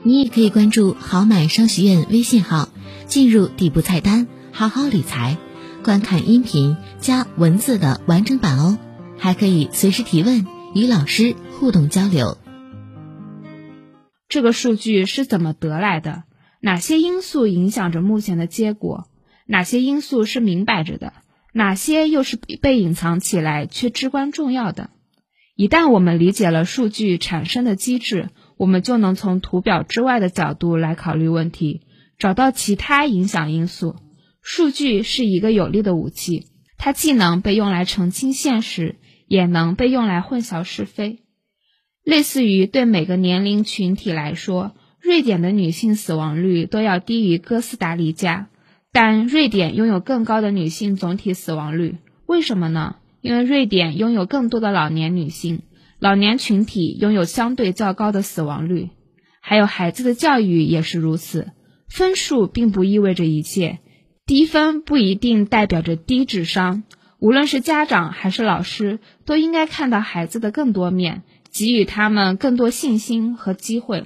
你也可以关注好买商学院微信号，进入底部菜单好好理财，观看音频加文字的完整版哦，还可以随时提问，与老师互动交流。 这个数据是怎么得来的？哪些因素影响着目前的结果？哪些因素是明摆着的？哪些又是被隐藏起来却至关重要的？一旦我们理解了数据产生的机制，我们就能从图表之外的角度来考虑问题，找到其他影响因素。数据是一个有力的武器，它既能被用来澄清现实，也能被用来混淆是非。类似于对每个年龄群体来说，瑞典的女性死亡率都要低于哥斯达黎加，但瑞典拥有更高的女性总体死亡率。为什么呢？因为瑞典拥有更多的老年女性，老年群体拥有相对较高的死亡率。还有孩子的教育也是如此，分数并不意味着一切，低分不一定代表着低智商。无论是家长还是老师，都应该看到孩子的更多面，给予他们更多信心和机会。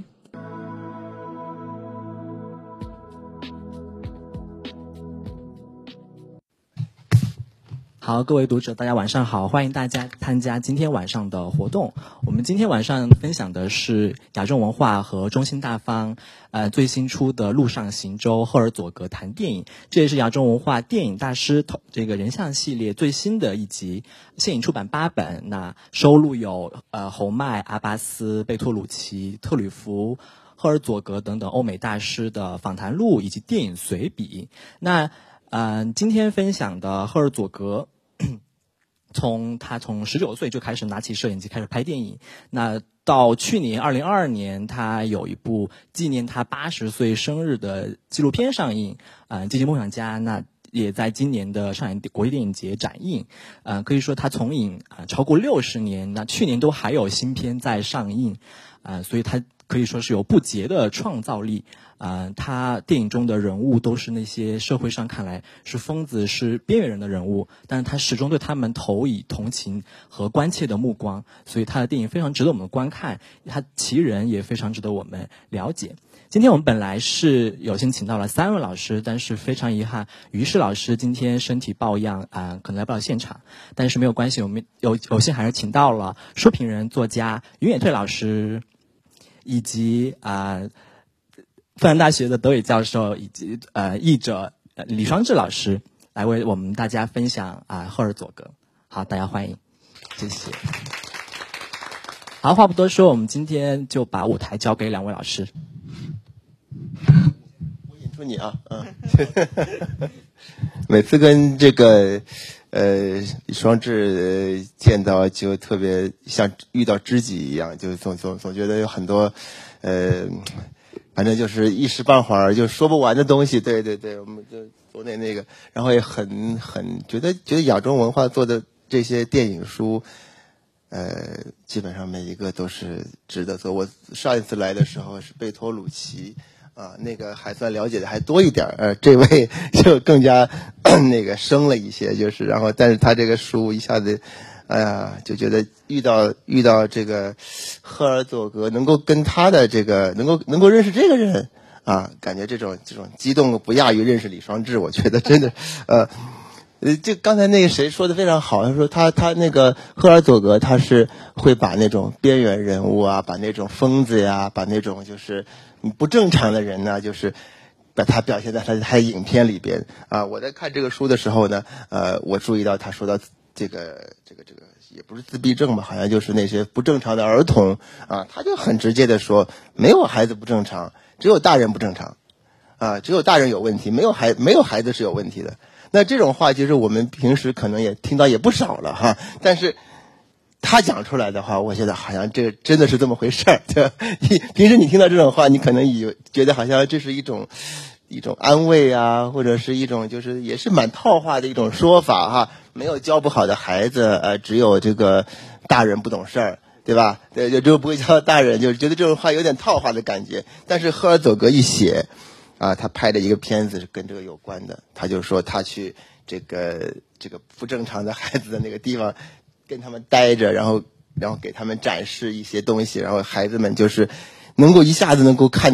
好，各位读者大家晚上好，欢迎大家参加今天晚上的活动。我们今天晚上分享的是亚洲文化和中信大方最新出的路上行舟赫尔佐格谈电影，这也是亚洲文化电影大师这个人像系列最新的一集，现已出版8本，那收录有侯麦、阿巴斯、贝托鲁奇、特吕弗、赫尔佐格等等欧美大师的访谈录以及电影随笔。那今天分享的赫尔佐格他从19岁就开始拿起摄影机开始拍电影，那到去年2022年他有一部纪念他80岁生日的纪录片上映，接近梦想家，那也在今年的上海国际电影节展映，可以说他从影超过60年，那去年都还有新片在上映，所以他可以说是有不竭的创造力。他电影中的人物都是那些社会上看来是疯子是边缘人的人物，但是他始终对他们投以同情和关切的目光，所以他的电影非常值得我们观看，他其人也非常值得我们了解。今天我们本来是有幸请到了3位老师，但是非常遗憾于适老师今天身体抱恙，可能来不了现场，但是没有关系，我们有幸还是请到了书评人作家云野退老师，以及复旦大学的德伟教授以及译者李双志老师来为我们大家分享赫尔佐格。好，大家欢迎，谢谢。好，话不多说，我们今天就把舞台交给2位老师。 我引出你啊，每次跟这个李双志见到就特别像遇到知己一样，就总觉得有很多反正就是一时半会儿就说不完的东西，对，我们就昨天那个，然后也很觉得亚洲文化做的这些电影书，基本上每一个都是值得做。我上一次来的时候是贝托鲁奇，那个还算了解的还多一点，这位就更加那个生了一些，就是然后但是他这个书一下子。哎呀，就觉得遇到这个赫尔佐格，能够跟他的这个能够认识这个人感觉这种激动不亚于认识李双志，我觉得真的就刚才那个谁说的非常好，他说他那个赫尔佐格他是会把那种边缘人物把那种疯子呀，把那种就是不正常的人呢，就是把他表现在他的影片里边我在看这个书的时候呢，我注意到他说到这个也不是自闭症吧，好像就是那些不正常的儿童他就很直接的说，没有孩子不正常，只有大人不正常只有大人有问题，没有孩子是有问题的。那这种话其实我们平时可能也听到也不少了但是他讲出来的话，我觉得好像这真的是这么回事儿。平时你听到这种话，你可能觉得好像这是一种安慰或者是一种就是也是蛮套话的一种说法没有教不好的孩子只有这个大人不懂事儿，对吧？对，就不会教大人，就觉得这种话有点套话的感觉。但是赫尔佐格一写他拍的一个片子是跟这个有关的，他就说他去这个不正常的孩子的那个地方跟他们待着，然后给他们展示一些东西，然后孩子们就是能够一下子能够看